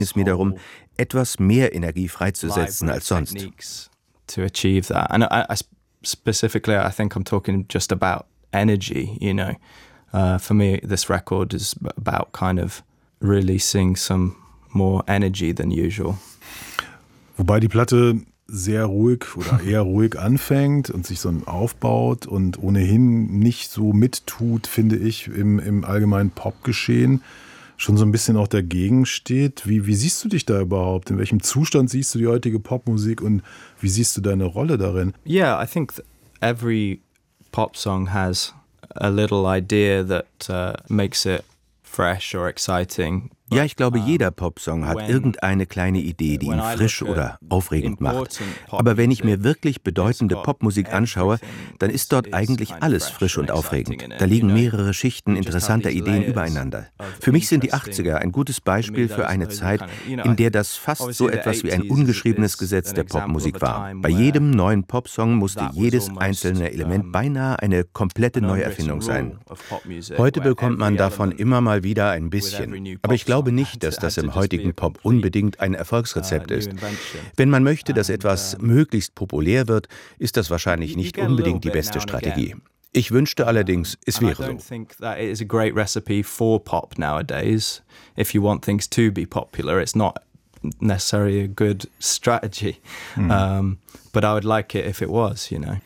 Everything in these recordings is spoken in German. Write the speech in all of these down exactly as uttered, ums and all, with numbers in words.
es mir darum, etwas mehr Energie freizusetzen als sonst. To achieve that. And I, I specifically, I think I'm talking just about energy, you know. Uh, for me, this record is about kind of releasing some more energy than usual. Wobei die Platte sehr ruhig oder eher ruhig anfängt und sich so aufbaut und ohnehin nicht so mittut, finde ich, im, im allgemeinen Popgeschehen, schon so ein bisschen auch dagegen steht. Wie, wie siehst du dich da überhaupt? In welchem Zustand siehst du die heutige Popmusik und wie siehst du deine Rolle darin? Yeah, I think every pop song has a little idea that uh, makes it fresh or exciting. Ja, ich glaube, jeder Popsong hat irgendeine kleine Idee, die ihn frisch oder aufregend macht. Aber wenn ich mir wirklich bedeutende Popmusik anschaue, dann ist dort eigentlich alles frisch und aufregend. Da liegen mehrere Schichten interessanter Ideen übereinander. Für mich sind die achtziger ein gutes Beispiel für eine Zeit, in der das fast so etwas wie ein ungeschriebenes Gesetz der Popmusik war. Bei jedem neuen Popsong musste jedes einzelne Element beinahe eine komplette Neuerfindung sein. Heute bekommt man davon immer mal wieder ein bisschen. Aber ich glaube, Ich glaube nicht, dass das im heutigen Pop unbedingt ein Erfolgsrezept ist. Wenn man möchte, dass etwas möglichst populär wird, ist das wahrscheinlich nicht unbedingt die beste Strategie. Ich wünschte allerdings, es wäre so. I don't think that it is a great recipe for pop nowadays. If you want things to be popular, it's not necessarily a good strategy. Hm. Um, but I would like it if it was, you know.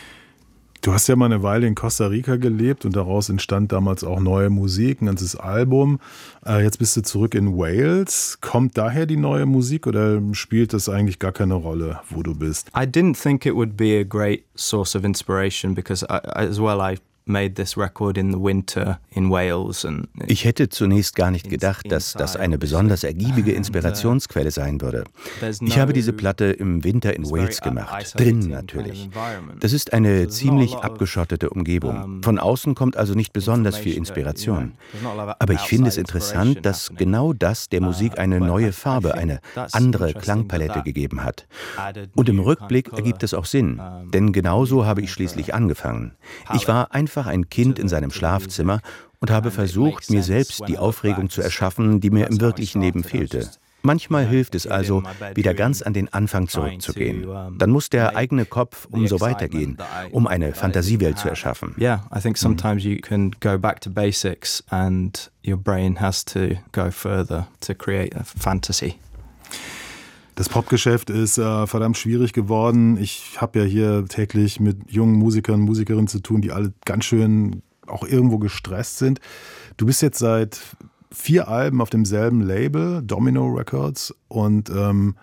Du hast ja mal eine Weile in Costa Rica gelebt und daraus entstand damals auch neue Musik, ein ganzes Album. Jetzt bist du zurück in Wales. Kommt daher die neue Musik oder spielt das eigentlich gar keine Rolle, wo du bist? I didn't think it would be a great source of inspiration because I, as well I made this record in the winter in Wales. And ich hätte zunächst gar nicht gedacht, dass das eine besonders ergiebige Inspirationsquelle sein würde. Ich habe diese Platte im Winter in Wales gemacht, drinnen natürlich. Das ist eine ziemlich abgeschottete Umgebung. Von außen kommt also nicht besonders viel Inspiration. Aber ich finde es interessant, dass genau das der Musik eine neue Farbe, eine andere Klangpalette gegeben hat. Und im Rückblick ergibt es auch Sinn, denn genauso habe ich schließlich angefangen. Ich war einfach einfach ein Kind in seinem Schlafzimmer und habe versucht, mir selbst die Aufregung zu erschaffen, die mir im wirklichen Leben fehlte. Manchmal hilft es also, wieder ganz an den Anfang zurückzugehen. Dann muss der eigene Kopf umso weitergehen, um eine Fantasiewelt zu erschaffen. Yeah, I think sometimes you can go back to basics and your brain has to go further to create a fantasy. Das Popgeschäft ist äh, verdammt schwierig geworden. Ich habe ja hier täglich mit jungen Musikern und Musikerinnen zu tun, die alle ganz schön auch irgendwo gestresst sind. Du bist jetzt seit vier Alben auf demselben Label, Domino Records. Und ähm,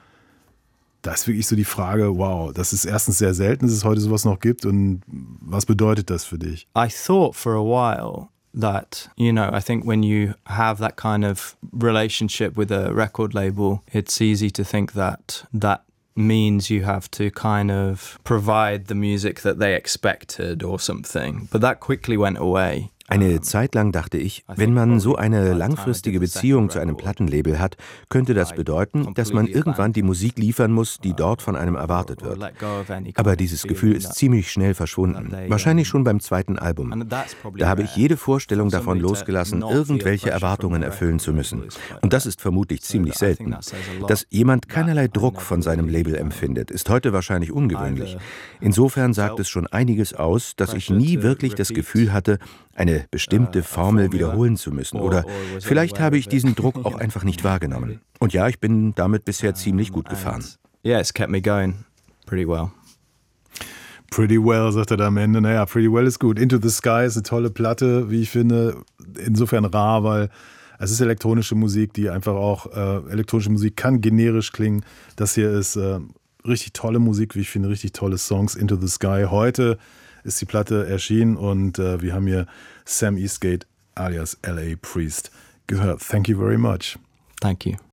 da ist wirklich so die Frage, wow, das ist erstens sehr selten, dass es heute sowas noch gibt. Und was bedeutet das für dich? I thought for a while that, you know, I think when you have that kind of relationship with a record label, it's easy to think that that means you have to kind of provide the music that they expected or something. But that quickly went away. Eine Zeit lang dachte ich, wenn man so eine langfristige Beziehung zu einem Plattenlabel hat, könnte das bedeuten, dass man irgendwann die Musik liefern muss, die dort von einem erwartet wird. Aber dieses Gefühl ist ziemlich schnell verschwunden, wahrscheinlich schon beim zweiten Album. Da habe ich jede Vorstellung davon losgelassen, irgendwelche Erwartungen erfüllen zu müssen. Und das ist vermutlich ziemlich selten. Dass jemand keinerlei Druck von seinem Label empfindet, ist heute wahrscheinlich ungewöhnlich. Insofern sagt es schon einiges aus, dass ich nie wirklich das Gefühl hatte, eine bestimmte Formel wiederholen zu müssen. Oder vielleicht habe ich diesen Druck auch einfach nicht wahrgenommen. Und ja, ich bin damit bisher ziemlich gut gefahren. Yeah, it's kept me going pretty well. Pretty Well, sagt er da am Ende. Naja, Pretty Well ist gut. Into the Sky ist eine tolle Platte, wie ich finde. Insofern rar, weil es ist elektronische Musik, die einfach auch, äh, elektronische Musik kann generisch klingen. Das hier ist äh, richtig tolle Musik, wie ich finde, richtig tolle Songs. Into the Sky. Heute ist die Platte erschienen und äh, wir haben hier Sam Eastgate alias L A Priest gehört. Thank you very much. Thank you.